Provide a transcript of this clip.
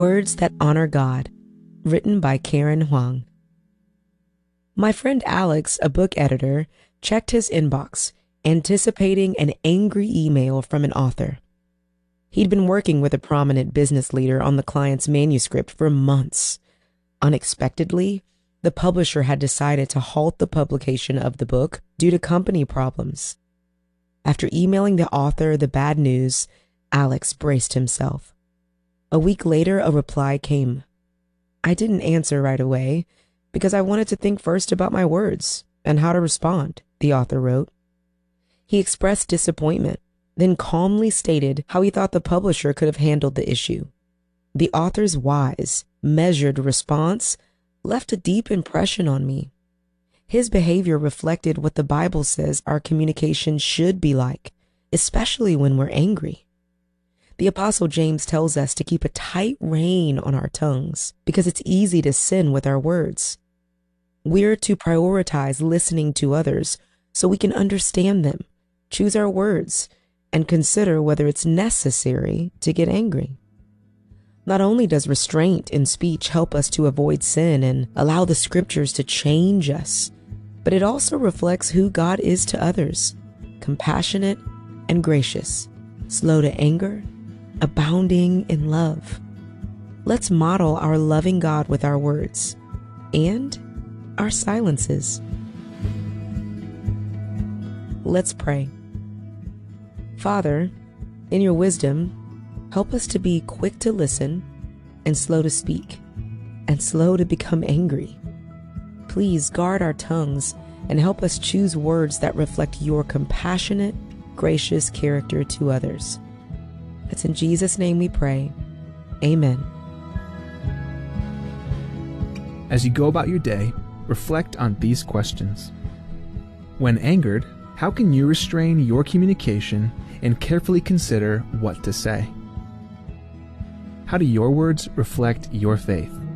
Words That Honor God, written by Karen Huang. My friend Alex, a book editor, checked his inbox, anticipating an angry email from an author. He'd been working with a prominent business leader on the client's manuscript for months. Unexpectedly, the publisher had decided to halt the publication of the book due to company problems. After emailing the author the bad news, Alex braced himself. A week later, a reply came. I didn't answer right away because I wanted to think first about my words and how to respond, the author wrote. He expressed disappointment, then calmly stated how he thought the publisher could have handled the issue. The author's wise, measured response left a deep impression on me. His behavior reflected what the Bible says our communication should be like, especially when we're angry. The Apostle James tells us to keep a tight rein on our tongues because it's easy to sin with our words. We're to prioritize listening to others so we can understand them, choose our words, and consider whether it's necessary to get angry. Not only does restraint in speech help us to avoid sin and allow the scriptures to change us, but it also reflects who God is to others, compassionate and gracious, slow to anger, abounding in love. Let's model our loving God with our words and our silences. Let's pray. Father, in your wisdom, help us to be quick to listen and slow to speak and slow to become angry. Please guard our tongues and help us choose words that reflect your compassionate, gracious character to others. It's in Jesus' name we pray. Amen. As you go about your day, reflect on these questions. When angered, how can you restrain your communication and carefully consider what to say? How do your words reflect your faith?